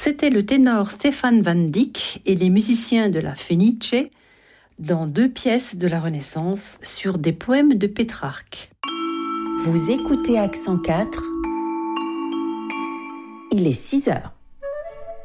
C'était le ténor Stéphane Van Dyck et les musiciens de la Fenice dans 2 pièces de la Renaissance sur des poèmes de Pétrarque. Vous écoutez Accent 4, il est 6 heures.